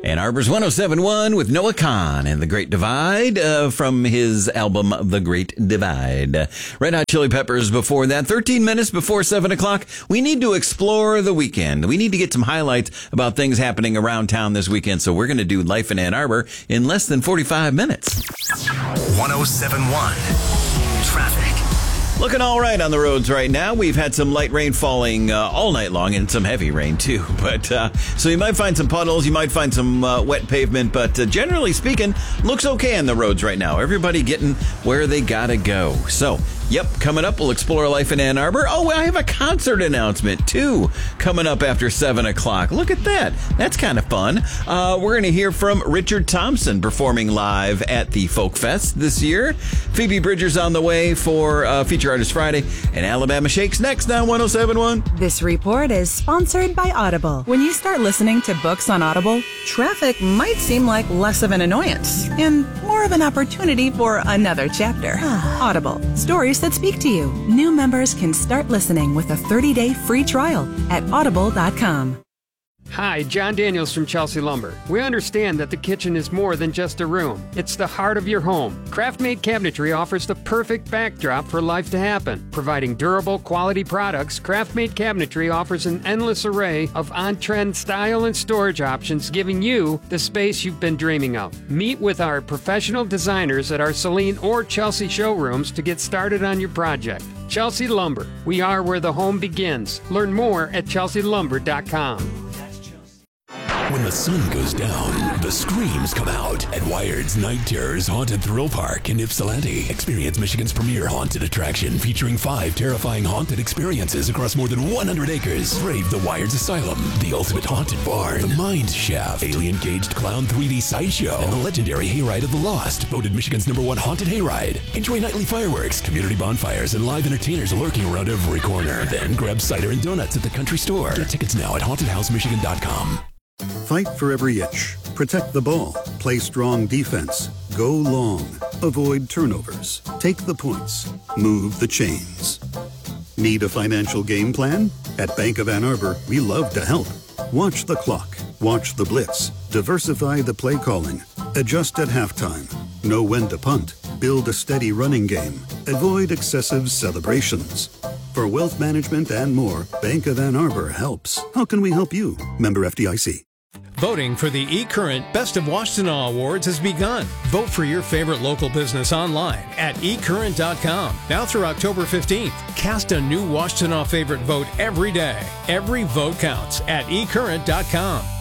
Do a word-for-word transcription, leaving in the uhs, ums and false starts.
Ann Arbor's one oh seven point one with Noah Kahan and The Great Divide uh, from his album The Great Divide. Red Hot Chili Peppers before that. thirteen minutes before seven o'clock. We need to explore the weekend. We need to get some highlights about things happening around town this weekend. So we're going to do Life in Ann Arbor in less than forty-five minutes. one oh seven point one Traffic. Looking all right on the roads right now. We've had some light rain falling uh, all night long and some heavy rain too. But uh, so you might find some puddles, you might find some uh, wet pavement, but uh, generally speaking, looks okay on the roads right now. Everybody getting where they gotta go. So, yep, coming up, we'll explore life in Ann Arbor. Oh, I have a concert announcement too coming up after seven o'clock. Look at that. That's kind of fun. Uh, we're going to hear from Richard Thompson performing live at the Folk Fest this year. Phoebe Bridgers on the way for uh, Feature Artist Friday, and Alabama Shakes next on one oh seven point one. This report is sponsored by Audible. When you start listening to books on Audible, traffic might seem like less of an annoyance and more of an opportunity for another chapter. Audible, stories that speak to you. New members can start listening with a thirty-day free trial at audible dot com. Hi, John Daniels from Chelsea Lumber. We understand that the kitchen is more than just a room. It's the heart of your home. Craft-made cabinetry offers the perfect backdrop for life to happen. Providing durable, quality products, Craft-made cabinetry offers an endless array of on-trend style and storage options, giving you the space you've been dreaming of. Meet with our professional designers at our Saline or Chelsea showrooms to get started on your project. Chelsea Lumber. We are where the home begins. Learn more at chelsea lumber dot com. When the sun goes down, the screams come out at Wired's Night Terrors Haunted Thrill Park in Ypsilanti. Experience Michigan's premier haunted attraction featuring five terrifying haunted experiences across more than one hundred acres. Brave the Wired's Asylum, the ultimate haunted barn, the Mind Shaft, alien caged clown three D sideshow, and the legendary Hayride of the Lost, voted Michigan's number one haunted hayride. Enjoy nightly fireworks, community bonfires, and live entertainers lurking around every corner. Then grab cider and donuts at the country store. Get tickets now at haunted house michigan dot com. Fight for every inch. Protect the ball. Play strong defense. Go long. Avoid turnovers. Take the points. Move the chains. Need a financial game plan? At Bank of Ann Arbor, we love to help. Watch the clock. Watch the blitz. Diversify the play calling. Adjust at halftime. Know when to punt. Build a steady running game. Avoid excessive celebrations. For wealth management and more, Bank of Ann Arbor helps. How can we help you? Member F D I C. Voting for the eCurrent Best of Washtenaw Awards has begun. Vote for your favorite local business online at e current dot com. Now through October fifteenth. Cast a new Washtenaw favorite vote every day. Every vote counts at e current dot com.